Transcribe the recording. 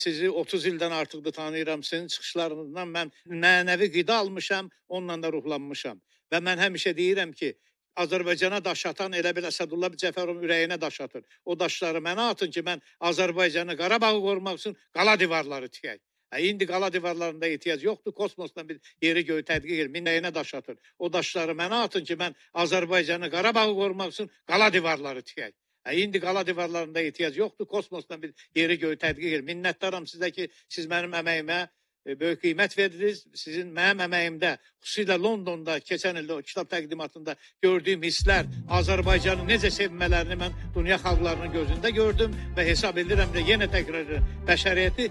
Sizi 30 ildən artıqdır tanıyıram. Sizin çıxışlarınızdan mən mənəvi qida almışam, onunla da ruhlanmışam. Və mən həmişə deyirəm ki, Azərbaycana daş atan elə bir Əsədullah Cəfərovun ürəyinə daş atır. O daşları mənə atın ki, mən Azərbaycanı, Qarabağı qorumaq üçün qala divarları tikək. İndi qala divarlarında ehtiyac yoxdur. Kosmosdan bir yeri göyü tədqiq edir. Minəyinə daş atır. O daşları mənə atın ki, mən Azərbaycanı, Qarabağı qorumaq üçün qala divarları tikək. İndi qala divarlarında ehtiyac yoxdur. Kosmosdan bir yeri göyü tədqiq edir. Minnətdaram sizə ki, siz mənim əməyimə böyük qiymət verdiniz. Sizin mənim əməyimdə, xüsusilə Londonda keçən ildə o kitab təqdimatında gördüyüm hisslər, Azərbaycanı necə sevmələrini mən dünya xalqlarının gözündə gördüm və hesab edirəm də yenə təkrar edirəm. Bəşəriyyəti